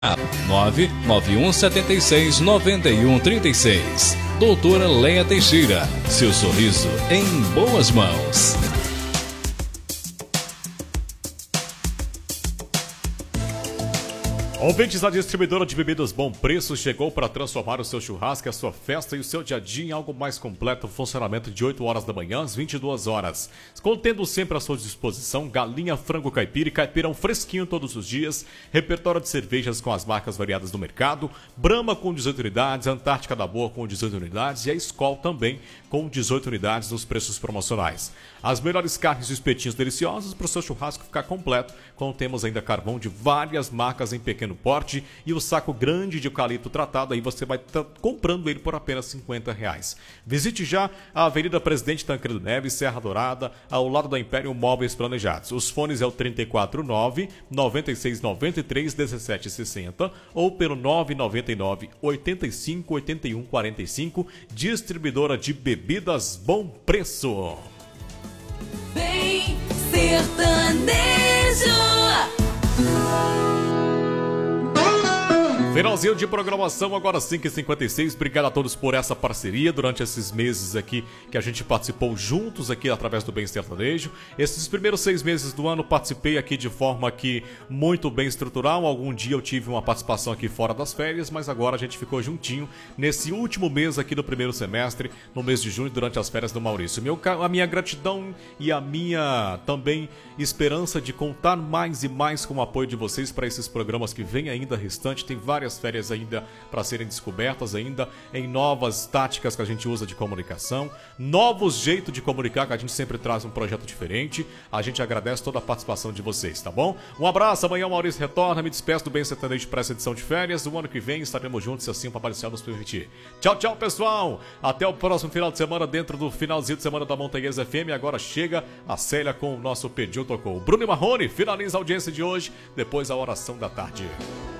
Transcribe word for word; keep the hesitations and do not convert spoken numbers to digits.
nove nove um sete seis nove um três seis. Doutora Leia Teixeira, seu sorriso em boas mãos. Ouvintes, a distribuidora de bebidas Bom Preço chegou para transformar o seu churrasco, a sua festa e o seu dia a dia em algo mais completo. Funcionamento de oito horas da manhã às vinte e duas horas. Contendo sempre à sua disposição galinha, frango caipira e caipirão fresquinho todos os dias. Repertório de cervejas com as marcas variadas do mercado. Brahma com dezoito unidades, Antártica da Boa com dezoito unidades e a Skol também com dezoito unidades nos preços promocionais. As melhores carnes e espetinhos deliciosos para o seu churrasco ficar completo. Contemos ainda carvão de várias marcas em pequeno porte e o saco grande de eucalipto tratado, aí você vai estar comprando ele por apenas cinquenta reais. Visite já a Avenida Presidente Tancredo Neves, Serra Dourada, ao lado da Império Móveis Planejados. Os fones é o três quatro nove, nove seis nove três, um sete seis zero ou pelo nove nove nove, oito cinco oito um quatro cinco. Distribuidora de bebidas Bom Preço. Bem sertanejo. Finalzinho de programação, agora cinco e cinquenta e seis. Obrigado a todos por essa parceria durante esses meses aqui que a gente participou juntos aqui através do Bem Sertanejo. Esses primeiros seis meses do ano participei aqui de forma aqui muito bem estrutural. Algum dia eu tive uma participação aqui fora das férias, mas agora a gente ficou juntinho nesse último mês aqui do primeiro semestre, no mês de junho, durante as férias do Maurício. Meu, a minha gratidão e a minha também esperança de contar mais e mais com o apoio de vocês para esses programas que vêm ainda restante. Tem várias Várias férias ainda para serem descobertas, ainda em novas táticas que a gente usa de comunicação, novos jeitos de comunicar, que a gente sempre traz um projeto diferente. A gente agradece toda a participação de vocês, tá bom? Um abraço, amanhã o Maurício retorna, me despeço do Bem Sertanejo para essa edição de férias. O ano que vem estaremos juntos, se assim o Papai do Céu nos permitir. Tchau, tchau, pessoal! Até o próximo final de semana, dentro do finalzinho de semana da Montanhesa F M. Agora chega a Célia com o nosso Pediu Tocou. Bruno e Marrone finaliza a audiência de hoje, depois a oração da tarde.